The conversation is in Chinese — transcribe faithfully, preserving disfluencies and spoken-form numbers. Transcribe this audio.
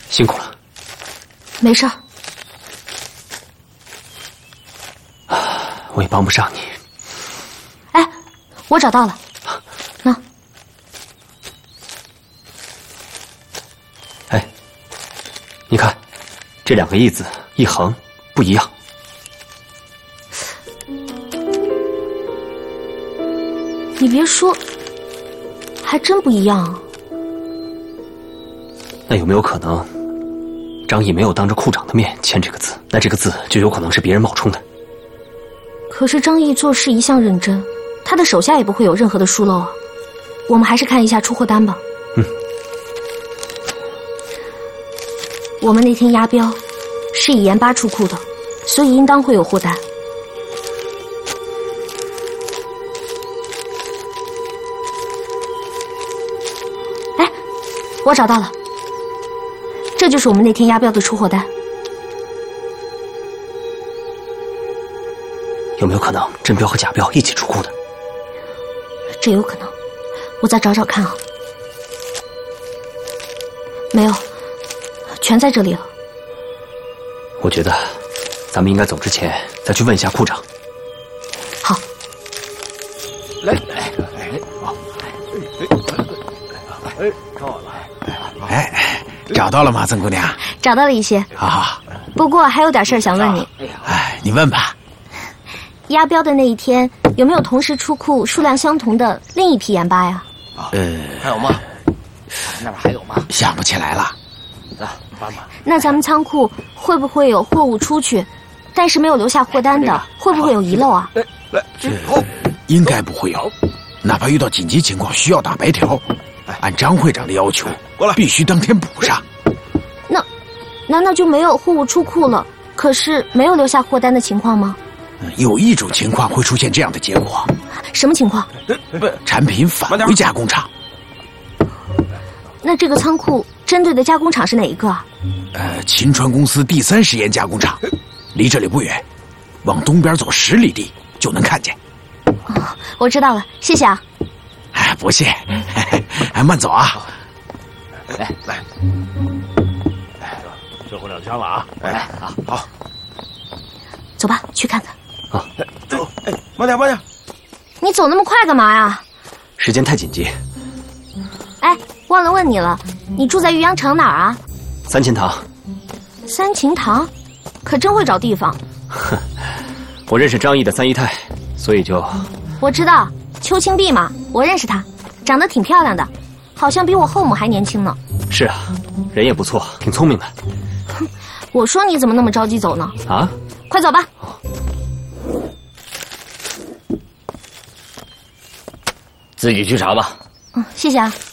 辛苦了。 没事儿。 我也帮不上你。 哎，我找到了，那。 哎，你看，这两个义字一横不一样。 你别说，还真不一样啊。 那有没有可能，张毅没有当着库长的面签这个字？那这个字就有可能是别人冒充的。 可是张毅做事一向认真，他的手下也不会有任何的疏漏啊。我们还是看一下出货单吧。 嗯。 我们那天押标是以盐巴出库的，所以应当会有货单。哎，我找到了，这就是我们那天押标的出货单。 有没有可能真标和假标一起出库的？ 这有可能，我再找找看啊。没有，全在这里了。 我觉得，咱们应该走之前再去问一下库长。 好。 来，来，来，好，哎，看我了。 哎，找到了吗，曾姑娘？ 找到了一些。 好好。 不过还有点事儿想问你。 哎，你问吧。 押标的那一天，有没有同时出库数量相同的另一批盐巴呀？ 呃， 还有吗？那边还有吗？ 想不起来了。 来，搬吧。 那咱们仓库会不会有货物出去，但是没有留下货单的？会不会有遗漏啊？ 来，来， 这应该不会有。哪怕遇到紧急情况需要打白条，按张会长的要求，必须当天补上。 那，难道就没有货物出库了？可是没有留下货单的情况吗？ 有一种情况会出现这样的结果。 什么情况？ 产品返回加工厂。 那这个仓库针对的加工厂是哪一个啊？ 呃，秦川公司第三食盐加工厂，离这里不远，往东边走十里地就能看见。 哦，我知道了，谢谢啊。 哎，不谢，哎，慢走啊。 来来，最后两枪了啊！来啊，好， 走吧，去看看。 啊， 走，哎，慢点，慢点。 你走那么快干嘛呀？ 时间太紧急。 哎，忘了问你了，你住在渔阳城哪儿啊？ 三秦堂。 三秦堂，可真会找地方。 哼，我认识张毅的三姨太，所以就…… 我知道，邱清碧嘛，我认识她，长得挺漂亮的，好像比我后母还年轻呢。 是啊，人也不错，挺聪明的。 哼，我说你怎么那么着急走呢？ 啊， 快走吧。 自己去查吧。 嗯，谢谢啊。